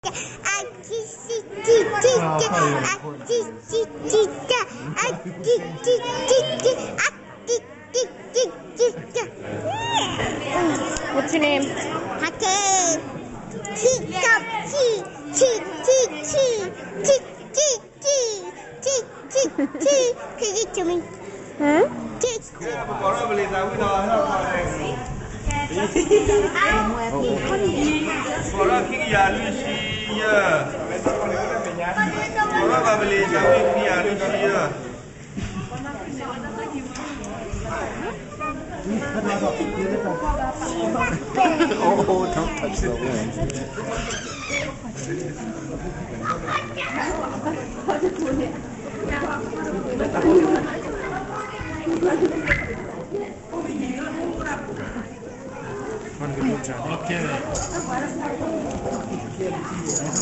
What's your name? Okay. Tick up, tick, tick, tick, tick, tick, tick, tick, tick, tick. Can you give me? Tick. Oh, don't touch the wind. Okay.